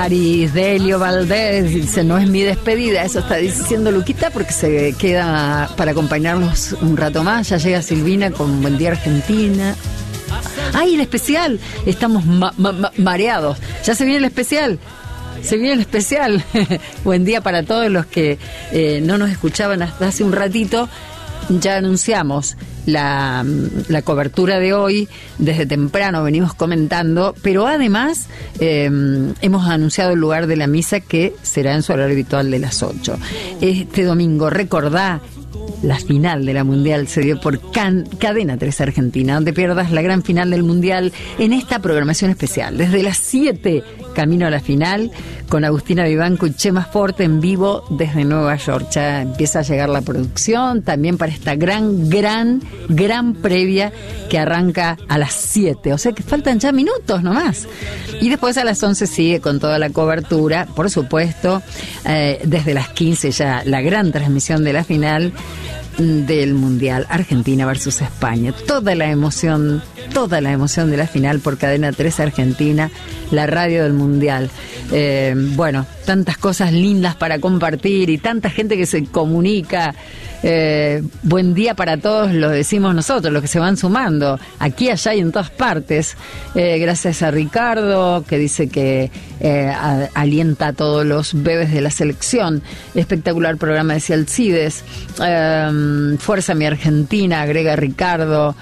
Delio Valdés dice, no es mi despedida, eso está diciendo Luquita porque se queda para acompañarnos un rato más. Ya llega Silvina con Buen Día Argentina. ¡Ay, el especial! Estamos mareados. Ya se viene el especial. Se viene el especial. Buen día para todos los que no nos escuchaban hasta hace un ratito. Ya anunciamos la cobertura de hoy, desde temprano venimos comentando, pero además hemos anunciado el lugar de la misa, que será en su horario habitual de las 8. Este domingo, recordá, la final de la Mundial se dio por Cadena 3 Argentina. No te pierdas la gran final del Mundial en esta programación especial. Desde las 7, camino a la final, con Agustina Vivanco y Chema Forte en vivo desde Nueva York. Ya empieza a llegar la producción también para esta gran previa que arranca a las 7. O sea que faltan ya minutos nomás. Y después a las 11 sigue con toda la cobertura. Por supuesto, desde las 15 ya la gran transmisión de la final del Mundial, Argentina versus España. Toda la emoción de la final por Cadena 3 Argentina, la radio del Mundial. Bueno, tantas cosas lindas para compartir y tanta gente que se comunica. Buen día para todos, lo decimos nosotros, los que se van sumando aquí, allá y en todas partes. Gracias a Ricardo, que dice que alienta a todos los bebés de la selección. Espectacular programa, decía Alcides. Fuerza mi Argentina, agrega Ricardo.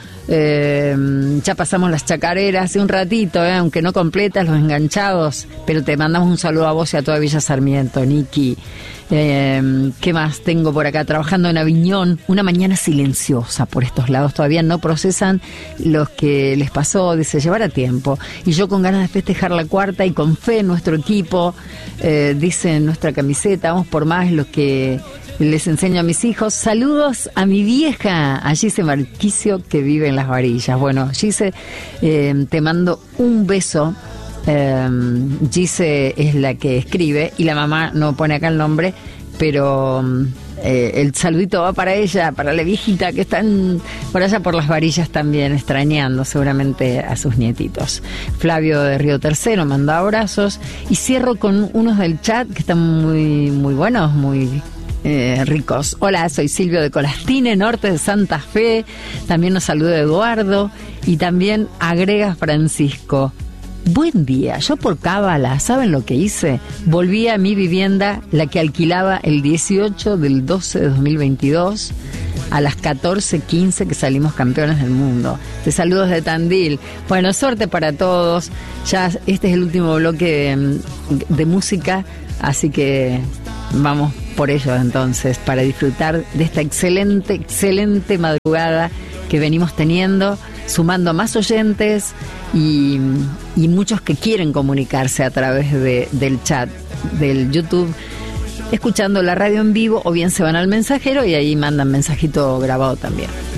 Ya pasamos las chacareras hace un ratito, aunque no completas, los enganchados, pero te mandamos un saludo a vos y a toda Villa Sarmiento, Niki. ¿Qué más tengo por acá? Trabajando en Aviñón, una mañana silenciosa por estos lados, todavía no procesan los que les pasó, dice, llevar a tiempo, y yo con ganas de festejar la cuarta y con fe en nuestro equipo, dice en nuestra camiseta, vamos por más, lo que les enseño a mis hijos. Saludos a mi vieja, a Gise Marquicio, que vive en Las Varillas. Bueno, Gise, te mando un beso. Gise es la que escribe y la mamá no pone acá el nombre, pero el saludito va para ella, para la viejita, que están por allá por Las Varillas también, extrañando seguramente a sus nietitos. Flavio de Río Tercero manda abrazos, y cierro con unos del chat que están muy buenos, muy ricos. Hola, soy Silvio de Colastine, norte de Santa Fe. También nos saluda Eduardo y también agrega Francisco. Buen día, yo por cábala, ¿saben lo que hice? Volví a mi vivienda, la que alquilaba el 18 del 12 de 2022, a las 14:15 que salimos campeones del mundo. Te saludo desde Tandil. Bueno, suerte para todos. Ya este es el último bloque de música, así que vamos por ello entonces, para disfrutar de esta excelente madrugada que venimos teniendo, sumando más oyentes y muchos que quieren comunicarse a través del chat del YouTube, escuchando la radio en vivo, o bien se van al mensajero y ahí mandan mensajito grabado también.